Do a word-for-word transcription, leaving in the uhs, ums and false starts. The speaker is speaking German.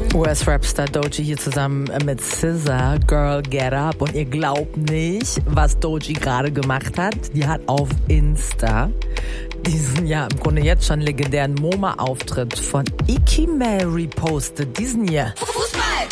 U S-Rapstar Doechii hier zusammen mit S Z A, Girl Get Up. Und ihr glaubt nicht, was Doechii gerade gemacht hat. Die hat auf Insta diesen, ja, im Grunde jetzt schon legendären MoMA-Auftritt von Iki Mel repostet. Diesen hier. Fußball!